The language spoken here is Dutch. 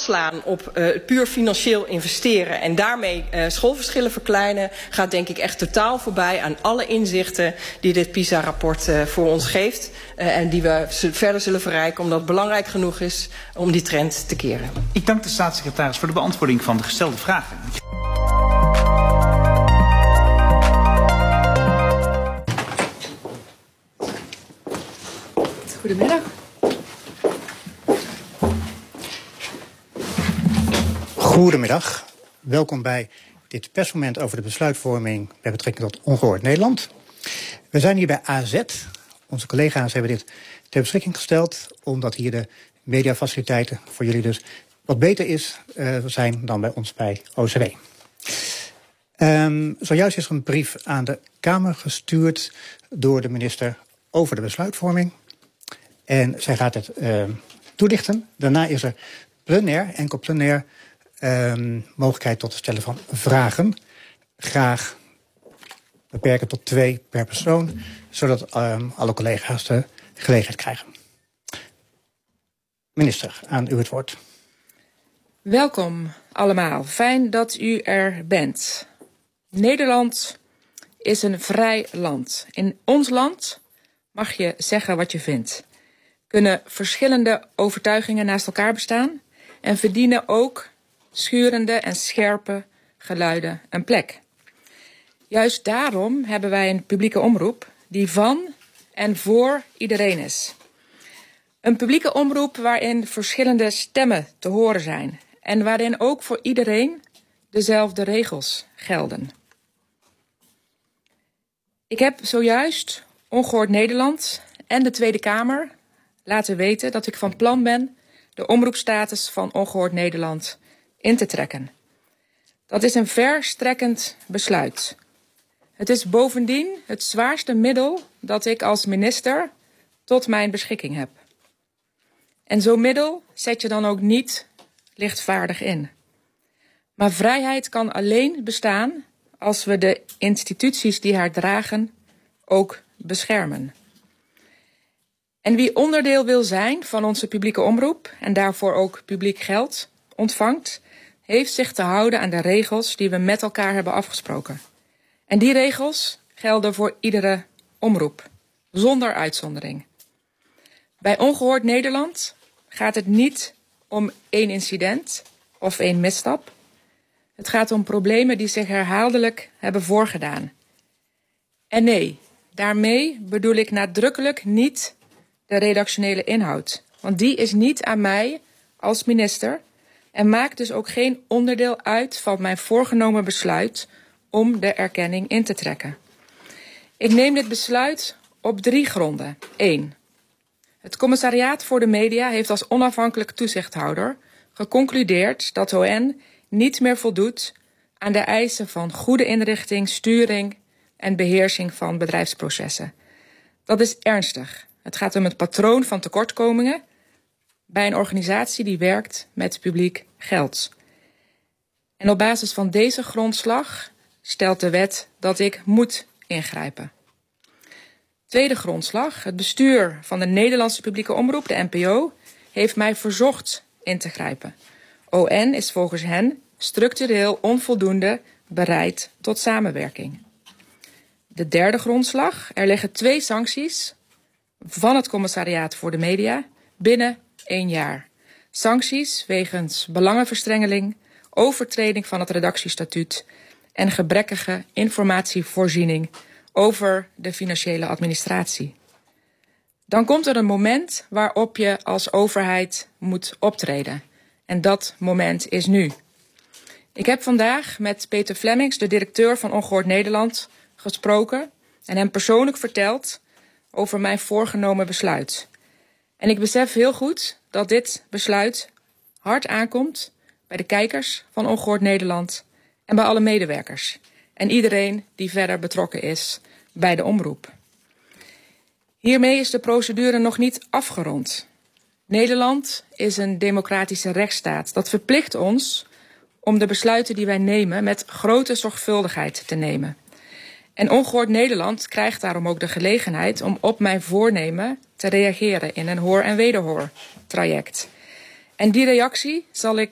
slaan op puur financieel investeren en daarmee schoolverschillen verkleinen, gaat denk ik echt totaal voorbij aan alle inzichten die dit PISA-rapport voor ons geeft. En die we verder zullen verrijken, omdat het belangrijk genoeg is om die trend te keren. Ik dank de staatssecretaris voor de beantwoording van de gestelde vragen. Goedemiddag. Goedemiddag. Welkom bij dit persmoment over de besluitvorming bij betrekking tot Ongehoord Nederland. We zijn hier bij AZ. Onze collega's hebben dit ter beschikking gesteld, omdat hier de mediafaciliteiten voor jullie dus wat beter zijn dan bij ons bij OCW. Zojuist is er een brief aan de Kamer gestuurd door de minister over de besluitvorming. En zij gaat het toelichten. Daarna is er enkel plenair, mogelijkheid tot het stellen van vragen. Graag beperken tot 2 per persoon, zodat alle collega's de gelegenheid krijgen. Minister, aan u het woord. Welkom allemaal. Fijn dat u er bent. Nederland is een vrij land. In ons land mag je zeggen wat je vindt. Kunnen verschillende overtuigingen naast elkaar bestaan en verdienen ook schurende en scherpe geluiden een plek. Juist daarom hebben wij een publieke omroep die van en voor iedereen is. Een publieke omroep waarin verschillende stemmen te horen zijn en waarin ook voor iedereen dezelfde regels gelden. Ik heb zojuist Ongehoord Nederland en de Tweede Kamer laten weten dat ik van plan ben de omroepstatus van Ongehoord Nederland in te trekken. Dat is een verstrekkend besluit. Het is bovendien het zwaarste middel dat ik als minister tot mijn beschikking heb. En zo'n middel zet je dan ook niet lichtvaardig in. Maar vrijheid kan alleen bestaan als we de instituties die haar dragen ook beschermen. En wie onderdeel wil zijn van onze publieke omroep en daarvoor ook publiek geld ontvangt, heeft zich te houden aan de regels die we met elkaar hebben afgesproken. En die regels gelden voor iedere omroep, zonder uitzondering. Bij Ongehoord Nederland gaat het niet om 1 incident of 1 misstap. Het gaat om problemen die zich herhaaldelijk hebben voorgedaan. En nee, daarmee bedoel ik nadrukkelijk niet de redactionele inhoud. Want die is niet aan mij als minister en maakt dus ook geen onderdeel uit van mijn voorgenomen besluit om de erkenning in te trekken. Ik neem dit besluit op 3 gronden. 1. Het Commissariaat voor de Media heeft als onafhankelijk toezichthouder geconcludeerd dat ON niet meer voldoet aan de eisen van goede inrichting, sturing en beheersing van bedrijfsprocessen. Dat is ernstig. Het gaat om het patroon van tekortkomingen bij een organisatie die werkt met publiek geld. En op basis van deze grondslag stelt de wet dat ik moet ingrijpen. Tweede grondslag. Het bestuur van de Nederlandse publieke omroep, de NPO, heeft mij verzocht in te grijpen. ON is volgens hen structureel onvoldoende bereid tot samenwerking. De derde grondslag. Er liggen 2 sancties van het Commissariaat voor de Media binnen 1 jaar. Sancties wegens belangenverstrengeling, overtreding van het redactiestatuut en gebrekkige informatievoorziening over de financiële administratie. Dan komt er een moment waarop je als overheid moet optreden. En dat moment is nu. Ik heb vandaag met Peter Flemmings, de directeur van Ongehoord Nederland, gesproken en hem persoonlijk verteld over mijn voorgenomen besluit. En ik besef heel goed dat dit besluit hard aankomt bij de kijkers van Ongehoord Nederland en bij alle medewerkers. En iedereen die verder betrokken is bij de omroep. Hiermee is de procedure nog niet afgerond. Nederland is een democratische rechtsstaat. Dat verplicht ons om de besluiten die wij nemen met grote zorgvuldigheid te nemen. En Ongehoord Nederland krijgt daarom ook de gelegenheid om op mijn voornemen te reageren in een hoor- en wederhoor traject. En die reactie zal ik